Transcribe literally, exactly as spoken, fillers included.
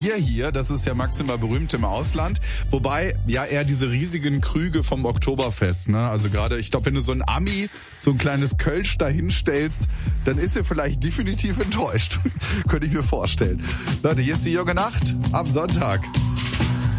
Bier hier, das ist ja maximal berühmt im Ausland, wobei ja eher diese riesigen Krüge vom Oktoberfest, ne? Also gerade, ich glaube, wenn du so ein Ami, so ein kleines Kölsch da hinstellst, dann ist er vielleicht definitiv enttäuscht. Könnte ich mir vorstellen. Leute, hier ist die Junge Nacht am Sonntag.